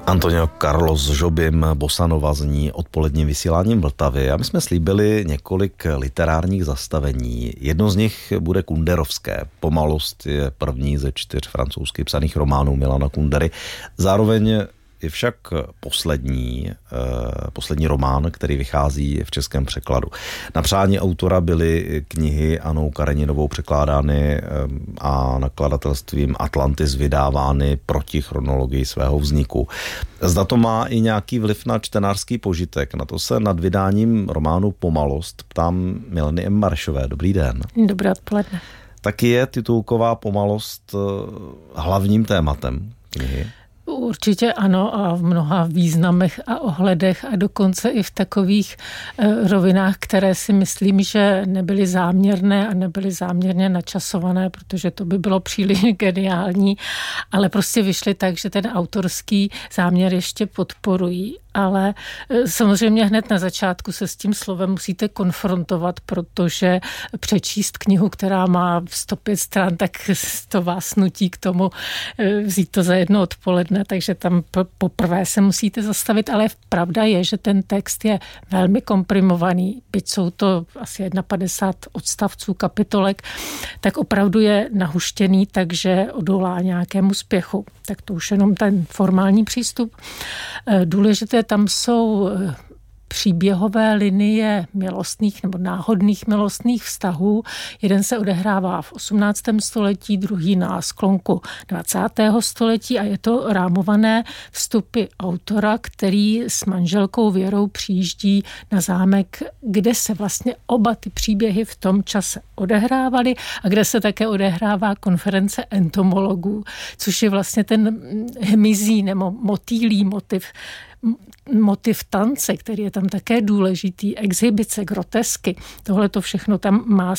Antonio Carlos s Jobim, Bossa Nova zní odpoledním vysíláním Vltavy a my jsme slíbili několik literárních zastavení. Jedno z nich bude kunderovské. Pomalost je první ze 4 francouzsky psaných románů Milana Kundery. Zároveň je však poslední román, který vychází v českém překladu. Na přání autora byly knihy Anou Kareninovou překládány a nakladatelstvím Atlantis vydávány proti chronologii svého vzniku. Zda to má i nějaký vliv na čtenářský požitek. Na to se nad vydáním románu Pomalost ptám Mileny M. Maršové. Dobrý den. Dobré odpoledne. Taky je titulková Pomalost hlavním tématem knihy? Určitě ano a v mnoha významech a ohledech a dokonce i v takových rovinách, které si myslím, že nebyly záměrné a nebyly záměrně načasované, protože to by bylo příliš geniální, ale prostě vyšly tak, že ten autorský záměr ještě podporují. Ale samozřejmě hned na začátku se s tím slovem musíte konfrontovat, protože přečíst knihu, která má 105 stran, tak to vás nutí k tomu vzít to za jedno odpoledne, takže tam poprvé se musíte zastavit, ale pravda je, že ten text je velmi komprimovaný, byť jsou to asi 51 odstavců kapitolek, tak opravdu je nahuštěný, takže odolá nějakému spěchu. Tak to už jenom ten formální přístup. Důležité tam jsou příběhové linie milostných nebo náhodných milostných vztahů. Jeden se odehrává v 18. století, druhý na sklonku 20. století a je to rámované vstupy autora, který s manželkou Věrou přijíždí na zámek, kde se vlastně oba ty příběhy v tom čase odehrávaly a kde se také odehrává konference entomologů, což je vlastně ten hmyzí nebo motýlí motiv tance, který je tam také důležitý, exhibice, grotesky. Tohle to všechno tam má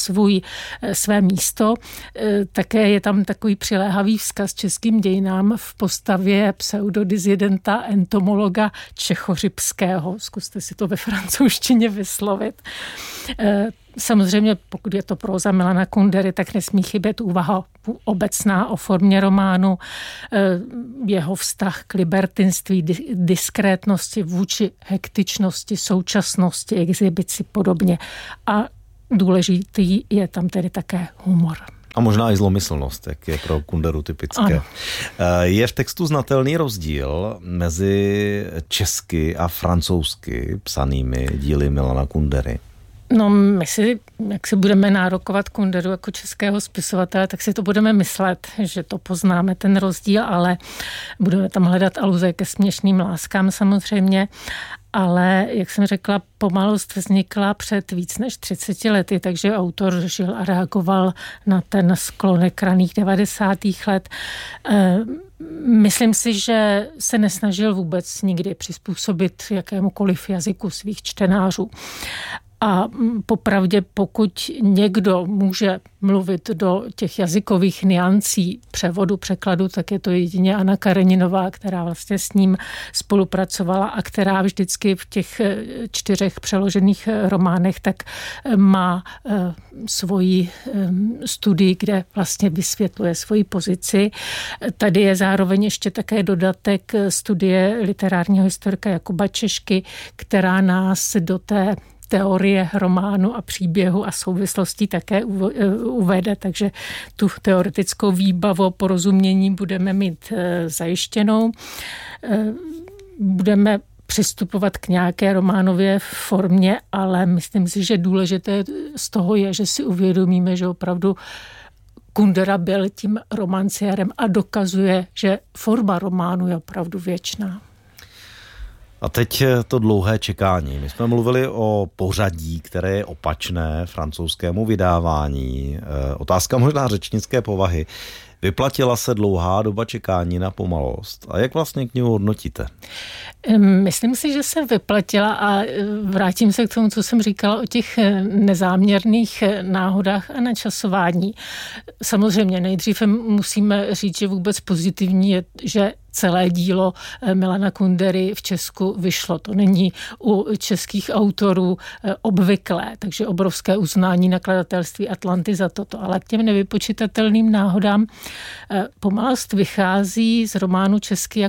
své místo. Také je tam takový přiléhavý vzkaz českým dějinám v postavě pseudodizidenta entomologa čechořipského. Zkuste si to ve francouzštině vyslovit. Samozřejmě, pokud je to próza Milana Kundery, tak nesmí chybět úvaha obecná o formě románu, jeho vztah k libertinství, diskrétnosti vůči hektičnosti, současnosti, exhibici podobně. A důležitý je tam tedy také humor. A možná i zlomyslnost, jak je pro Kunderu typické. Ano. Je v textu znatelný rozdíl mezi česky a francouzsky psanými díly Milana Kundery? No, my si, jak si budeme nárokovat Kunderu jako českého spisovatele, tak si to budeme myslet, že to poznáme ten rozdíl, ale budeme tam hledat aluze ke směšným láskám samozřejmě. Ale, jak jsem řekla, Pomalost vznikla před víc než 30 lety, takže autor žil a reagoval na ten sklonek raných 90. let. Myslím si, že se nesnažil vůbec nikdy přizpůsobit jakémukoliv jazyku svých čtenářů. A popravdě, pokud někdo může mluvit do těch jazykových niancí převodu, překladu, tak je to jedině Anna Kareninová, která vlastně s ním spolupracovala a která vždycky v těch 4 přeložených románech tak má svoji studii, kde vlastně vysvětluje svoji pozici. Tady je zároveň ještě také dodatek studie literárního historika Jakuba Češky, která nás do té teorie románu a příběhu a souvislostí také uvede, takže tu teoretickou výbavu a porozumění budeme mít zajištěnou. Budeme přistupovat k nějaké románové formě, ale myslím si, že důležité z toho je, že si uvědomíme, že opravdu Kundera byl tím romanciérem a dokazuje, že forma románu je opravdu věčná. A teď to dlouhé čekání. My jsme mluvili o pořadí, které je opačné francouzskému vydávání. Otázka možná řečnické povahy. Vyplatila se dlouhá doba čekání na Pomalost? A jak vlastně knihu hodnotíte? Myslím si, že se vyplatila a vrátím se k tomu, co jsem říkala o těch nezáměrných náhodách a načasování. Samozřejmě nejdříve musíme říct, že vůbec pozitivní je, že celé dílo Milana Kundery v Česku vyšlo. To není u českých autorů obvyklé, takže obrovské uznání nakladatelství Atlantis za toto. Ale k těm nevypočitatelným náhodám Pomalost vychází z románu česky jako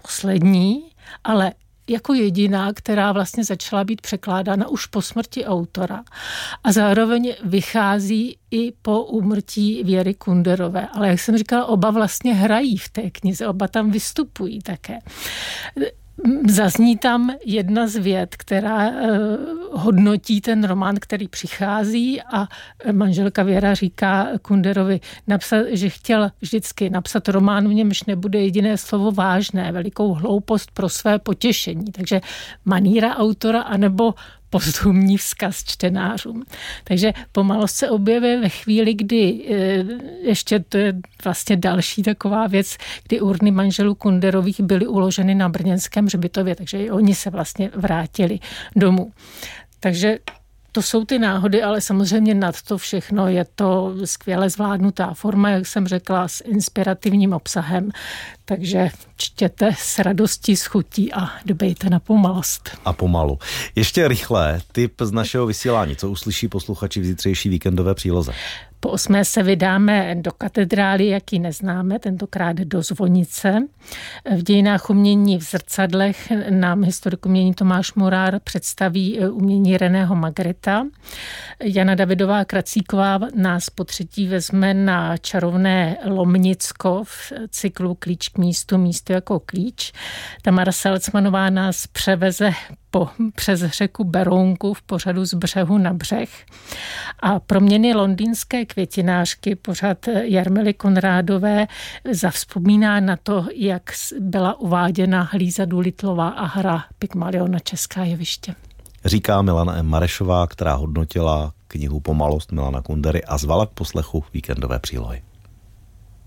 poslední, ale jako jediná, která vlastně začala být překládána už po smrti autora a zároveň vychází i po úmrtí Věry Kunderové. Ale jak jsem říkala, oba vlastně hrají v té knize, oba tam vystupují také. Zazní tam jedna z vět, která hodnotí ten román, který přichází, a manželka Věra říká Kunderovi, že chtěl vždycky napsat román, v němž nebude jediné slovo vážné, velikou hloupost pro své potěšení. Takže maníra autora anebo posthumní vzkaz čtenářům. Takže Pomalost se objevuje ve chvíli, kdy ještě to je vlastně další taková věc, kdy urny manželů Kunderových byly uloženy na brněnském hřbitově, takže i oni se vlastně vrátili domů. Takže to jsou ty náhody, ale samozřejmě nad to všechno je to skvěle zvládnutá forma, jak jsem řekla, s inspirativním obsahem. Takže čtěte s radostí, s chutí a dbejte na pomalost. A pomalu. Ještě rychle tip z našeho vysílání. Co uslyší posluchači v zítřejší víkendové příloze? Po 8. se vydáme do katedrály, jak ji neznáme, tentokrát do Zvonice. V dějinách umění v zrcadlech nám historik umění Tomáš Murár představí umění Reného Magreta. Jana Davidová Kracíková nás po třetí vezme na čarovné Lomnicko v cyklu Klíč k místu, místo jako klíč. Tamara Salcmanová nás převeze přes řeku Berounku v pořadu Z břehu na břeh. A proměny londýnské květinářky, pořad Jarmily Konrádové, zavzpomíná na to, jak byla uváděna Líza Doolittlová a hra Pygmalion na Česká jeviště. Říká Milana M. Marešová, která hodnotila knihu Pomalost Milana Kundery a zvala k poslechu víkendové přílohy.